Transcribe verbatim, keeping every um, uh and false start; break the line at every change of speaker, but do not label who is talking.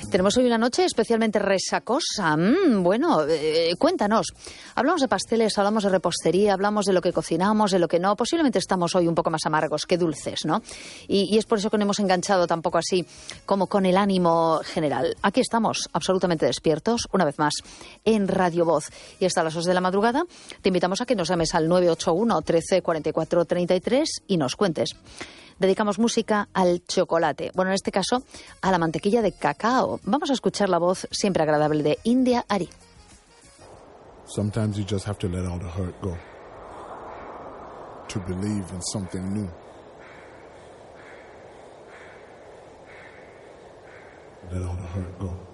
Tenemos hoy una noche especialmente resacosa. Mm, bueno, eh, cuéntanos. Hablamos de pasteles, hablamos de repostería, hablamos de lo que cocinamos, de lo que no. Posiblemente estamos hoy un poco más amargos que dulces, ¿no? Y, y es por eso que no hemos enganchado tampoco así como con el ánimo general. Aquí estamos, absolutamente despiertos, una vez más, en Radio Voz. Y hasta las dos de la madrugada te invitamos a que nos llames al nueve ocho uno, trece, cuarenta y cuatro, treinta y tres y nos cuentes. Dedicamos música al chocolate, bueno, en este caso a la mantequilla de cacao. Vamos a escuchar la voz siempre agradable de India Arie.
Sometimes you just have to let all the hurt go, to believe in something new. Let all the hurt go.